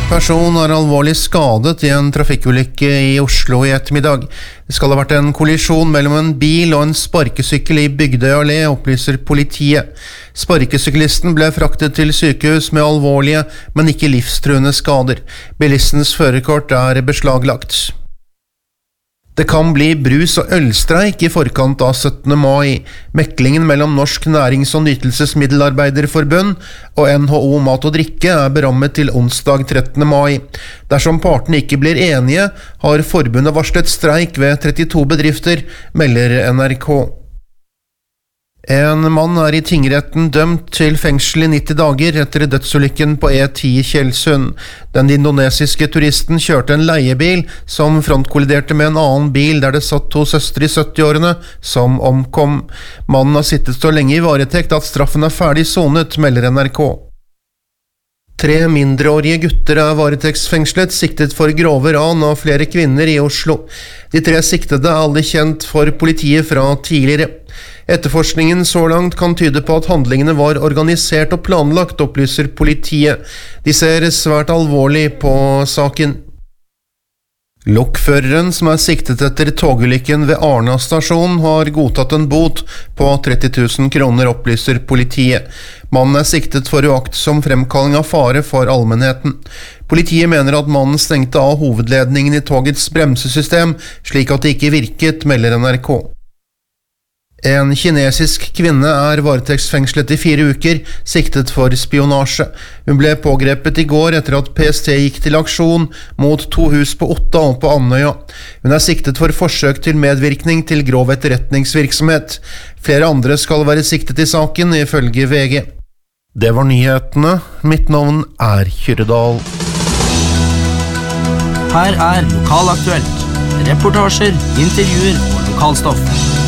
person er alvorlig skadet I en trafikkulykke I Oslo I ettermiddag. Det skal ha vært en kollisjon mellom en bil og en sparkesykkel I Bygdøy allé, opplyser politiet. Sparkesyklisten ble fraktet til sykehus med alvorlige, men ikke livstruende skader. Bilistens førerkort er beslaglagt. Det kan bli brus- og ølstreik I forkant av 17. mai. Meklingen mellom Norsk Nærings- og Nytelsesmiddelarbeiderforbund og NHO Mat og Drikke er berammet til onsdag 13. mai. Dersom partene ikke blir enige, har forbundet varslet streik ved 32 bedrifter, melder NRK. En mann er I tingretten dømt til fengsel I 90 dager etter dødsulykken på E10 Tjeldsund. Den indonesiske turisten kjørte en leiebil som frontkolliderte med en annen bil der det satt 2 søstre I 70-årene som omkom. Mannen har sittet så lenge I varetekt at straffen er ferdig sonet, melder NRK. 3 mindreårige gutter er varetektsfengslet, siktet for grove ran av flere kvinner I Oslo. De 3 siktede er alle kjent for politiet fra tidligere. Etterforskningen så langt kan tyde på at handlingene var organisert og planlagt, opplyser politiet. De ser svært alvorlig på saken. Lokføreren som er siktet etter togulykken ved Arna stasjon har godtatt en bot på 30 000 kroner, opplyser politiet. Mannen er siktet for uaktsom fremkalling av fare for allmennheten. Politiet mener at mannen stengte av hovedledningen I togets bremsesystem, slik at det ikke virket, melder NRK. En kinesisk kvinne er varetektsfengslet I 4 uker, siktet for spionasje. Hun ble pågrepet I går etter at PST gikk til aksjon mot 2 hus på Otta og på Andøya. Hun er siktet for forsøk til medvirkning til grov etterretningsvirksomhet. Flere andre skal være siktet I saken, ifølge VG. Det var nyhetene. Mitt navn er Kyrdal. Her er Lokalaktuelt. Reportasjer, intervjuer og lokalstoff.